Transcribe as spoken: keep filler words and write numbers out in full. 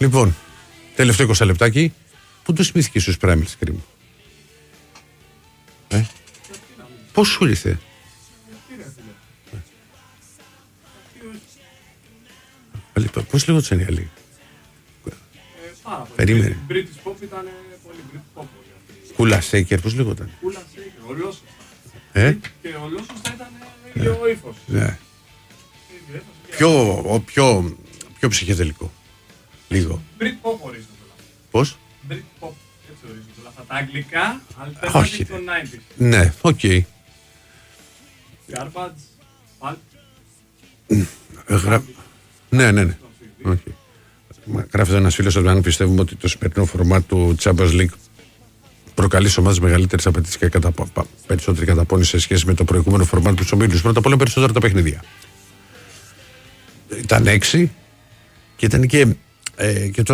Λοιπόν, τελευταίο είκοσι λεπτάκι. Πού το θυμήθηκε στους Primal Scream? Ε? Πώς σου ήρθε? Πώς λέγονταν οι άλλοι? Περίμενε. British Pop ήταν πολύ British Pop. Κούλα Σέικερ, πώς λέγονταν? Κούλα Σέικερ, ο Λόσος. Ε? Και ο Λόσος θα ήταν ίδιο ύφος. Ναι. Πιο, ο, πιο, πιο ψυχεδελικό. Λίγο. Brit Pop ορίζονται όλα. Πώς? Brit Pop, έτσι ορίζονται όλα. Αυτά τα αγγλικά, Όχι, alternative των ενενήντα. Ναι, οκ. Okay. Garbage, Pulp. Γρα... Ναι, ναι, ναι. Okay. Γράφει ένας φίλος ότι αν πιστεύουμε ότι το σημερινό φορμάτ του Champions League προκαλεί σε ομάδες μεγαλύτερες απαιτήσεις και κατα... περισσότερη καταπώνηση σε σχέση με το προηγούμενο φορμάτ του ομίλους. Πρώτα απ' όλα περισσότερα τα παιχνίδια. Ήταν έξι και ήταν και, ε, και